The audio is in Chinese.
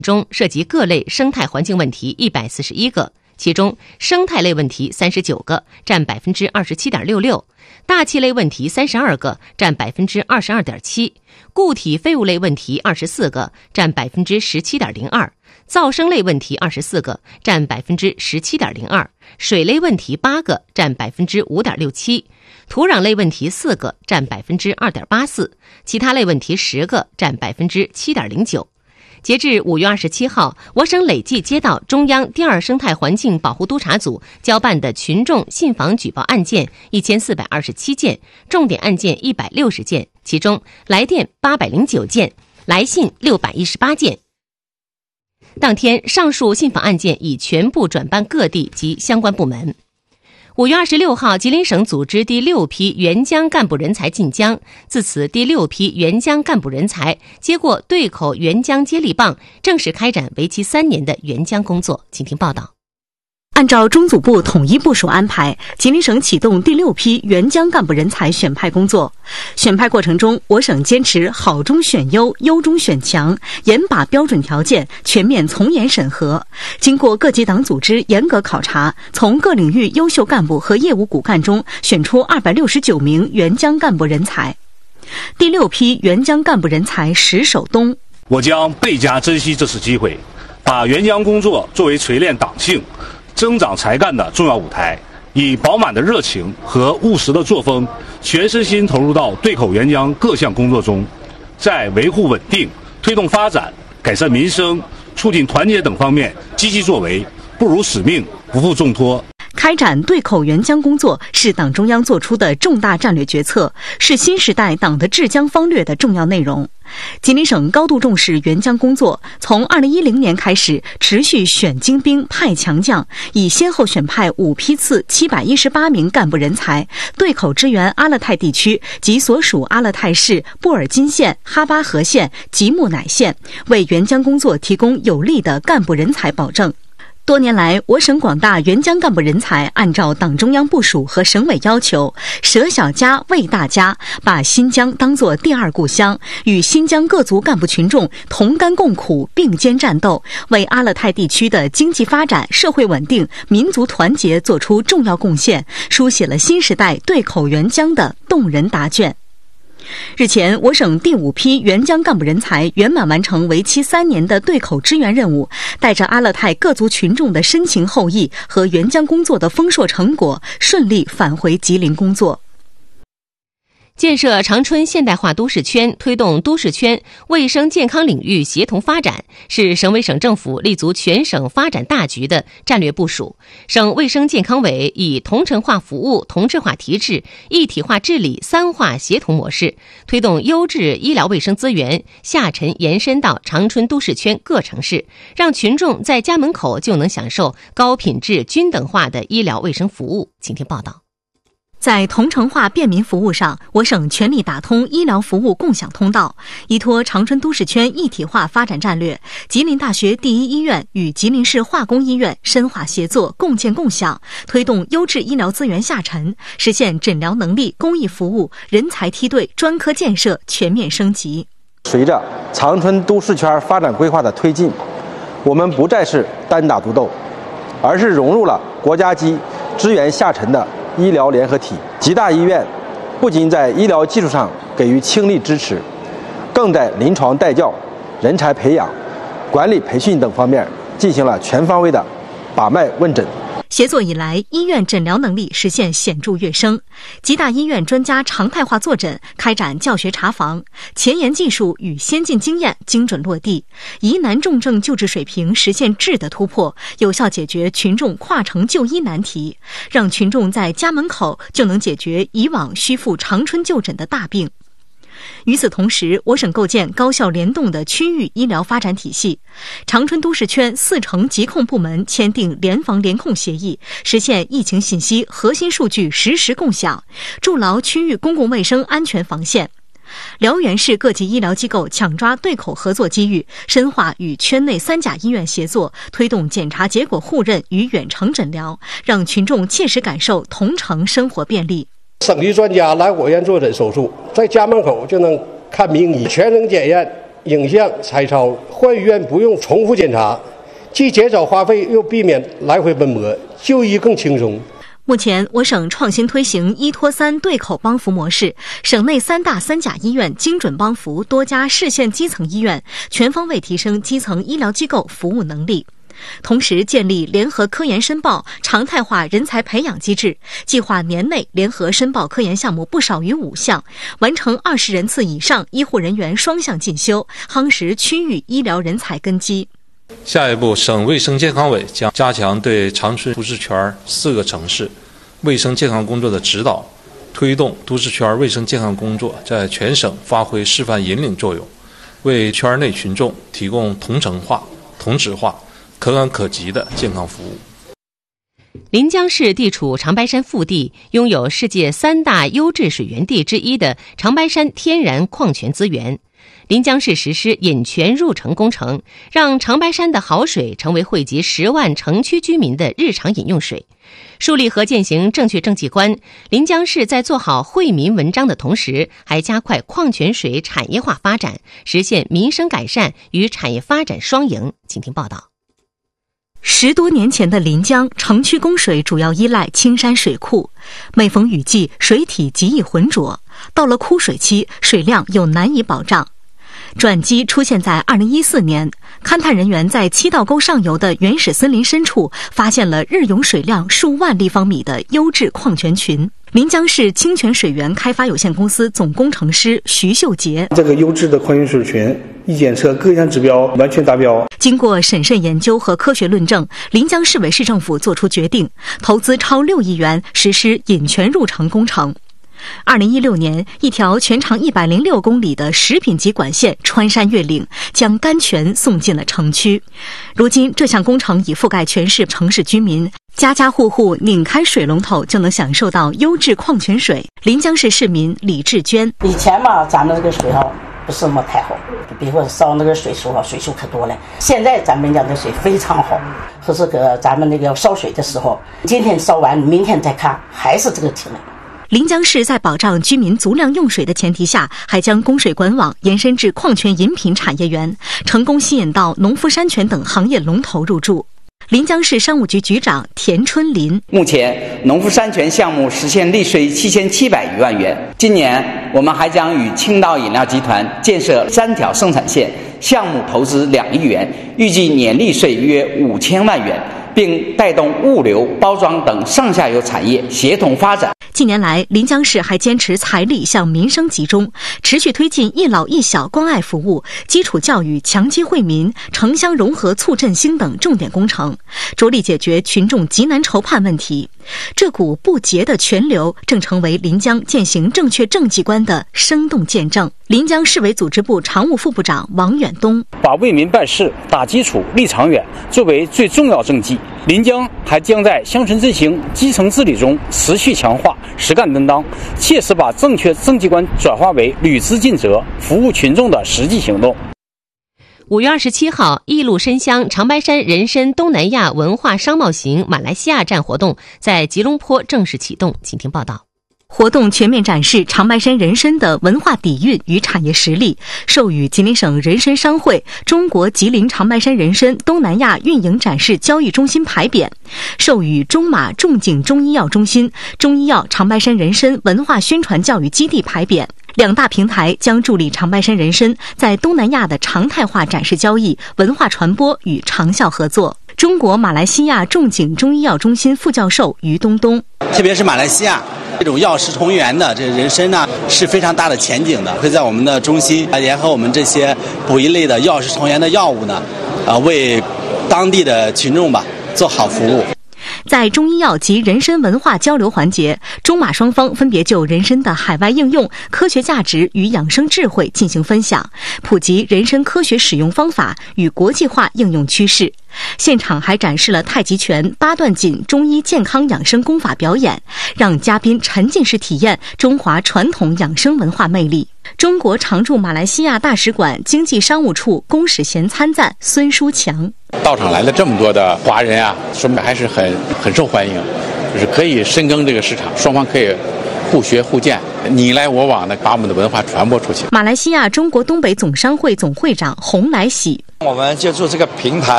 中涉及各类生态环境问题141个，其中生态类问题39个，占 27.66%， 大气类问题32个，占 22.7%， 固体废物类问题24个，占 17.02%， 噪声类问题24个，占 17.02%， 水类问题8个，占 5.67%， 土壤类问题4个，占 2.84%， 其他类问题10个，占 7.09%。截至5月27号，我省累计接到中央第二生态环境保护督察组交办的群众信访举报案件1427件，重点案件160件，其中来电809件，来信618件。当天，上述信访案件已全部转办各地及相关部门。5月26号，吉林省组织第6批援疆干部人才进疆，自此第6批援疆干部人才接过对口援疆接力棒，正式开展为期3年的援疆工作。请听报道。 按照中组部统一部署安排，吉林省启动第6批援疆干部人才选派工作。选派过程中，我省坚持好中选优、优中选强，严把标准条件，全面从严审核。经过各级党组织严格考察，从各领域优秀干部和业务骨干中选出269名援疆干部人才。第6批援疆干部人才实守东。 我将倍加珍惜这次机会，把援疆工作作为锤炼党性、增长才干的重要舞台，以饱满的热情和务实的作风，全身心投入到对口援疆各项工作中，在维护稳定、推动发展、改善民生、促进团结等方面积极作为，不辱使命，不负重托。 开展对口援疆工作是党中央作出的重大战略决策，是新时代党的治疆方略的重要内容。吉林省高度重视援疆工作，从2010年开始持续选精兵派强将，已先后选派5批次718名干部人才，对口支援阿勒泰地区及所属阿勒泰市、布尔津县、哈巴河县、吉木乃县，为援疆工作提供有力的干部人才保证。多年来，我省广大援疆干部人才按照党中央部署和省委要求，舍小家为大家，把新疆当作第二故乡，与新疆各族干部群众同甘共苦、并肩战斗，为阿勒泰地区的经济发展、社会稳定、民族团结做出重要贡献，书写了新时代对口援疆的动人答卷。日前，我省第5批援疆干部人才圆满完成为期3年的对口支援任务，带着阿勒泰各族群众的深情厚谊和援疆工作的丰硕成果，顺利返回吉林工作。 建设长春现代化都市圈，推动都市圈卫生健康领域协同发展，是省委省政府立足全省发展大局的战略部署。省卫生健康委以同城化服务、同质化提质、一体化治理3化协同模式，推动优质医疗卫生资源下沉延伸到长春都市圈各城市，让群众在家门口就能享受高品质均等化的医疗卫生服务。请听报道。 在同城化便民服务上，我省全力打通医疗服务共享通道，依托长春都市圈一体化发展战略，吉林大学第一医院与吉林市化工医院深化协作，共建共享，推动优质医疗资源下沉，实现诊疗能力、公益服务、人才梯队、专科建设全面升级。 随着长春都市圈发展规划的推进，我们不再是单打独斗，而是融入了国家级支援下沉的医疗联合体。吉大医院不仅在医疗技术上给予倾力支持，更在临床带教、人才培养、管理培训等方面进行了全方位的把脉问诊。 协作以来，医院诊疗能力实现显著跃升。吉大医院专家常态化坐诊，开展教学查房，前沿技术与先进经验精准落地，疑难重症救治水平实现质的突破，有效解决群众跨城就医难题，让群众在家门口就能解决以往需赴长春就诊的大病。与此同时，我省构建高效联动的区域医疗发展体系，长春都市圈4城疾控部门签订联防联控协议，实现疫情信息核心数据实时共享，筑牢区域公共卫生安全防线。辽源市各级医疗机构抢抓对口合作机遇，深化与圈内3甲医院协作，推动检查结果互认与远程诊疗，让群众切实感受同城生活便利。 省级专家来我院坐诊手术，在家门口就能看名医，全程检验影像、彩超，换医院不用重复检查，既减少花费又避免来回奔波，就医更轻松。 目前，我省创新推行1拖3对口帮扶模式，省内3大3甲医院精准帮扶多家市县基层医院，全方位提升基层医疗机构服务能力。同时建立联合科研申报常态化人才培养机制，计划年内联合申报科研项目不少于5项，完成20人次以上医护人员双向进修，夯实区域医疗人才根基。 下一步，省卫生健康委将加强对长春都市圈4个城市卫生健康工作的指导，推动都市圈卫生健康工作在全省发挥示范引领作用，为圈内群众提供同城化、同质化、可感可及的健康服务。 临江市地处长白山腹地，拥有世界3大优质水源地之一的长白山天然矿泉资源。临江市实施引泉入城工程，让长白山的好水成为惠及10万城区居民的日常饮用水。树立和践行正确政绩观，临江市在做好惠民文章的同时，还加快矿泉水产业化发展，实现民生改善与产业发展双赢。请听报道。 10多年前的临江城区供水主要依赖青山水库，每逢雨季，水体极易浑浊，到了枯水期，水量又难以保障。转机出现在2014年，勘探人员在七道沟上游的原始森林深处发现了日涌水量数万立方米的优质矿泉群。临江市清泉水源开发有限公司总工程师徐秀杰： 这个优质的矿泉水群一检测各项指标完全达标。 经过审慎研究和科学论证，临江市委市政府作出决定，投资超6亿元实施引泉入城工程。2016年，一条全长106公里的食品级管线穿山越岭，将甘泉送进了城区。如今，这项工程已覆盖全市城市居民，家家户户拧开水龙头就能享受到优质矿泉水。临江市市民李志娟： 以前嘛，咱们这个水不是那么太好，比如说烧那个水数水数可多了。现在咱们家的水非常好，可是咱们那个烧水的时候，今天烧完，明天再看还是这个情况。 临江市在保障居民足量用水的前提下，还将供水管网延伸至矿泉饮品产业园，成功吸引到农夫山泉等行业龙头入驻。临江市商务局局长田春林： 目前农夫山泉项目实现利税7700余万元，今年我们还将与青岛饮料集团建设3条生产线，项目投资2亿元，预计年利税约5000万元，并带动物流、包装等上下游产业协同发展。 近年来，临江市还坚持财力向民生集中，持续推进一老一小关爱服务、基础教育强基惠民、城乡融合促振兴等重点工程，着力解决群众急难愁盼问题。这股不竭的泉流正成为临江践行正确政绩观的生动见证。临江市委组织部常务副部长王远东： 把为民办事、打基础、立长远作为最重要政绩，临江还将在乡村振兴、基层治理中持续强化实干担当，切实把正确政绩观转化为履职尽责、服务群众的实际行动。 5月27号，义路深乡长白山人参东南亚文化商贸行马来西亚站活动在吉隆坡正式启动，请听报道。 活动全面展示长白山人参的文化底蕴与产业实力，授予吉林省人参商会中国吉林长白山人参东南亚运营展示交易中心牌匾，授予中马仲景中医药中心中医药长白山人参文化宣传教育基地牌匾。2大平台将助力长白山人参在东南亚的常态化展示交易、文化传播与长效合作。中国马来西亚仲景中医药中心副教授于东东： 特别是马来西亚这种药食同源的这人参呢，是非常大的前景的，会在我们的中心联合我们这些补益类的药食同源的药物呢，为当地的群众吧做好服务。 在中医药及人参文化交流环节，中马双方分别就人参的海外应用、科学价值与养生智慧进行分享，普及人参科学使用方法与国际化应用趋势。现场还展示了太极拳、8段锦中医健康养生功法表演，让嘉宾沉浸式体验中华传统养生文化魅力。中国常驻马来西亚大使馆经济商务处公使衔参赞孙书强： 到场来了这么多的华人啊，说明还是很受欢迎，就是可以深耕这个市场，双方可以互学互鉴，你来我往的把我们的文化传播出去。 马来西亚中国东北总商会总会长洪来喜， 我们借助这个平台